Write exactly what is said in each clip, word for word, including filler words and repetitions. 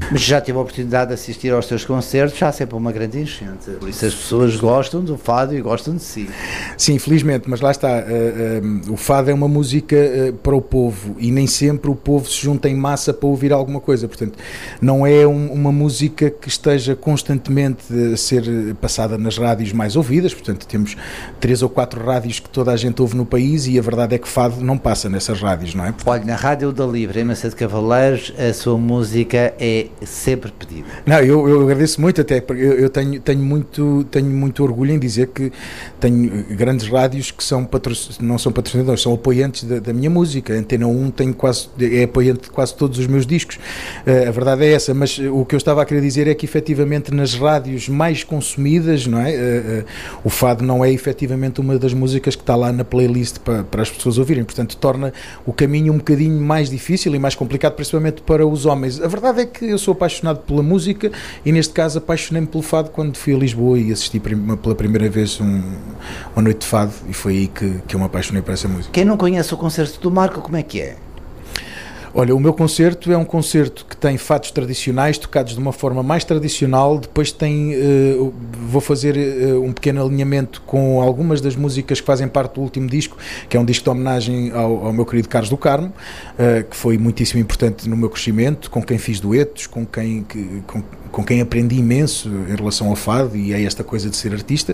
Mas já tive a oportunidade de assistir aos teus concertos, já há sempre uma grande enchente, por isso as pessoas gostam do fado e gostam de si. Sim, felizmente, mas lá está, uh, uh, o fado é uma música uh, para o povo e nem sempre o povo se junta em massa para ouvir alguma coisa, portanto não é um, uma música que esteja constantemente a ser passada nas rádios mais ouvidas, portanto temos três ou quatro rádios que toda a gente ouve no país e a verdade é que fado não passa nessas rádios, não é? Olha, na Rádio da Livre, em Macedo Cavaleiros, a sua música é sempre pedida. Não, eu, eu agradeço muito, até porque eu, eu tenho, tenho, muito, tenho muito orgulho em dizer que tenho grandes rádios que são patro, não são patrocinadores, são apoiantes da, da minha música. A Antena um tem quase, é apoiante de quase todos os meus discos, uh, a verdade é essa, mas o que eu estava a querer dizer é que efetivamente nas rádios mais consumidas, não é? Uh, uh, o fado não é efetivamente uma das músicas que está lá na playlist para, para as pessoas ouvirem, portanto torna o caminho um bocadinho mais difícil e mais complicado, principalmente para os homens. A verdade é que eu sou apaixonado pela música e neste caso apaixonei-me pelo fado quando fui a Lisboa e assisti prim- pela primeira vez um, uma noite de fado e foi aí que, que eu me apaixonei por essa música. Quem não conhece o concerto do Marco, como é que é? Olha, o meu concerto é um concerto que tem fados tradicionais, tocados de uma forma mais tradicional, depois tem, uh, vou fazer uh, um pequeno alinhamento com algumas das músicas que fazem parte do último disco, que é um disco de homenagem ao, ao meu querido Carlos do Carmo, uh, que foi muitíssimo importante no meu crescimento, com quem fiz duetos, com quem, que, com, com quem aprendi imenso em relação ao fado e a esta coisa de ser artista.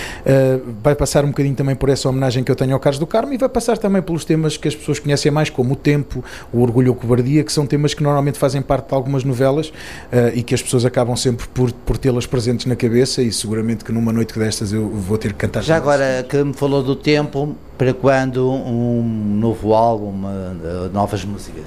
Uh, vai passar um bocadinho também por essa homenagem que eu tenho ao Carlos do Carmo e vai passar também pelos temas que as pessoas conhecem mais, como o tempo, o orgulho, cobardia, que são temas que normalmente fazem parte de algumas novelas uh, e que as pessoas acabam sempre por, por tê-las presentes na cabeça e seguramente que numa noite destas eu vou ter que cantar. Já agora que me falou do tempo, para quando um novo álbum, uma, novas músicas?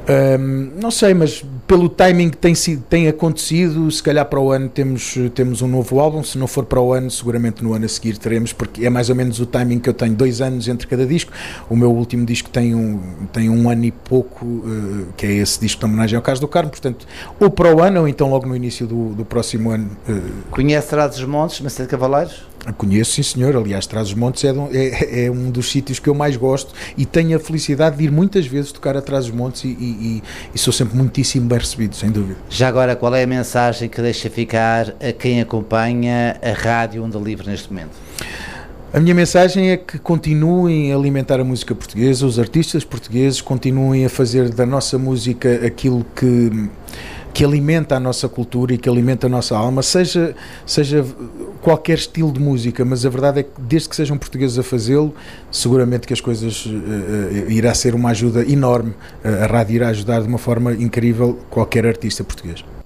Um, não sei, mas pelo timing que tem, sido, tem acontecido, se calhar para o ano temos, temos um novo álbum, se não for para o ano, seguramente no ano a seguir teremos, porque é mais ou menos o timing que eu tenho, dois anos entre cada disco. O meu último disco tem um, tem um ano e pouco, uh, que é esse disco de homenagem ao Carlos do Carmo, portanto, ou para o ano ou então logo no início do, do próximo ano. Uh, Conhece Trás-os-Montes, Macedo Cavaleiros? Conheço, sim senhor, aliás, Trás-os-Montes é, é, é um dos sítios que eu mais gosto e tenho a felicidade de ir muitas vezes tocar a Trás-os-Montes e, e, e sou sempre muitíssimo bem recebido, sem dúvida. Já agora, qual é a mensagem que deixa ficar a quem acompanha a Rádio Onda Livre neste momento? A minha mensagem é que continuem a alimentar a música portuguesa, os artistas portugueses continuem a fazer da nossa música aquilo que, que alimenta a nossa cultura e que alimenta a nossa alma, seja, seja qualquer estilo de música, mas a verdade é que desde que sejam portugueses a fazê-lo, seguramente que as coisas uh, uh, irá ser uma ajuda enorme, uh, a rádio irá ajudar de uma forma incrível qualquer artista português.